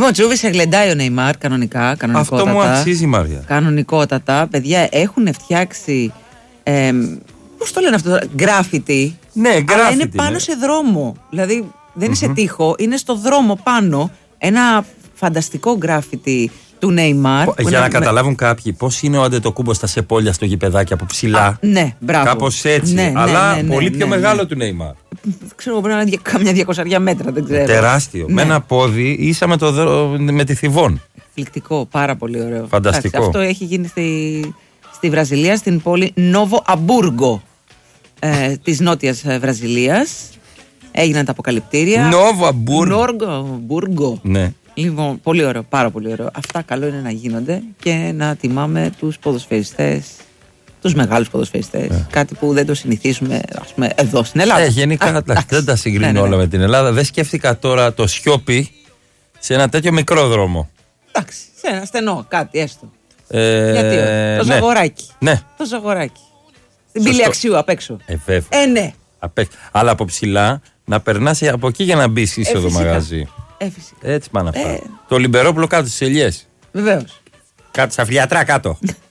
Λοιπόν, Τσούβι σε γλεντάει ο Νεϊμάρ κανονικά. Αυτό μου αξίζει, Μάρια. Κανονικότατα. Παιδιά έχουν φτιάξει. Πώς το λένε αυτό τώρα, γκράφιτι. Ναι, γκράφιτι. Αλλά είναι πάνω σε δρόμο. Δηλαδή δεν είναι σε τοίχο, είναι στο δρόμο πάνω. Ένα φανταστικό γκράφιτι του Νεϊμάρ. Για να καταλάβουν κάποιοι πώς είναι ο Αντετοκούμπο στα σεπόλια στο γηπεδάκι από ψηλά. Ναι, μπράβο. Κάπως έτσι. Αλλά πολύ πιο μεγάλο του Νεϊμάρ. Ξέρω εγώ, πρέπει να είναι καμιά 200 μέτρα, δεν ξέρω. Τεράστιο. Ναι. Με ένα πόδι ίσα με τη Θιβών. Εκπληκτικό, πάρα πολύ ωραίο. Φανταστικό. Αυτό έχει γίνει στη Βραζιλία, στην πόλη Νόβο Αμπούργο της νότιας Βραζιλίας. Έγιναν τα αποκαλυπτήρια. Νόβο Αμπούργο. Ναι. Λοιπόν, πολύ ωραίο, πάρα πολύ ωραίο. Αυτά καλό είναι να γίνονται και να τιμάμε τους ποδοσφαιριστές, τους μεγάλους ποδοσφαιριστές. Κάτι που δεν το συνηθίζουμε, ας πούμε, εδώ στην Ελλάδα. Γενικά δεν τα συγκρίνω όλα με την Ελλάδα. Δεν σκέφτηκα τώρα το Σιώπη σε ένα τέτοιο μικρό δρόμο. Εντάξει, σε ένα στενό, κάτι έστω. Γιατί το Ζαγοράκι. Ναι. Το Ζαγοράκι. Στην πύλη Αξίου απ' έξω. Βέβαια. Ναι. Αλλά από ψηλά να περνάς από εκεί για να μπει είσοδο μαγαζί. Φυσικά. Έτσι πάνε αυτά. Το Λιμπερόπουλο κάτω στις ελιές. Βεβαίως. Κάτω στα φιλιατρά κάτω.